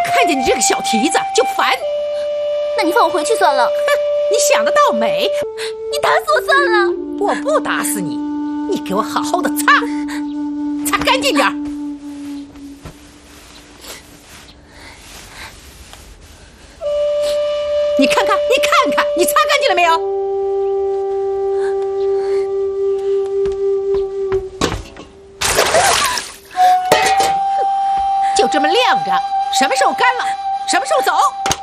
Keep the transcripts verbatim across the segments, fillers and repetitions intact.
看见你这个小蹄子就烦。 那你放我回去算了。 哼，你想得倒美！ 你打死我算了。 我不打死你，你给我好好的擦，擦干净点儿。你看看，你看看，你擦干净了没有？就这么晾着，什么时候干了，什么时候走。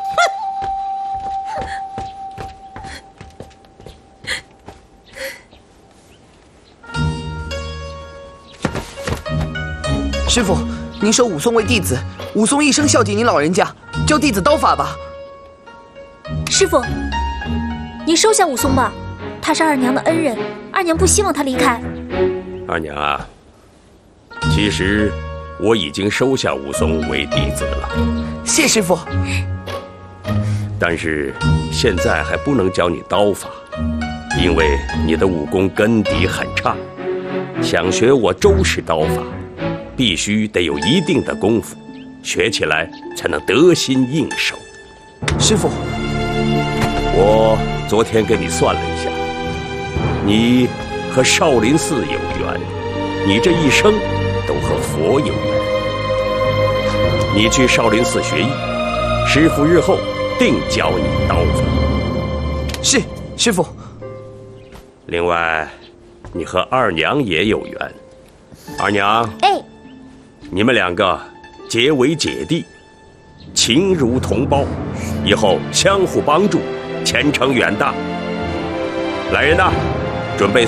哼！师傅，您收武松为弟子，武松一生孝敬您老人家，教弟子刀法吧。 师傅，您收下武松吧，他是二娘的恩人，二娘不希望他离开。 二娘啊，其实我已经收下武松为弟子了。 谢师傅。 但是现在还不能教你刀法，因为你的武功根底很差。想学我周氏刀法，必须得有一定的功夫，学起来才能得心应手。 师傅， 我昨天给你算了一下，你和少林寺有缘，你这一生都和佛有缘。你去少林寺学艺，师傅日后定教你刀法。 是，师傅。 另外，你和二娘也有缘。二娘， 哎， 你们两个结为姐弟，情如同胞，以后相互帮助，前程远大。来人呐，准备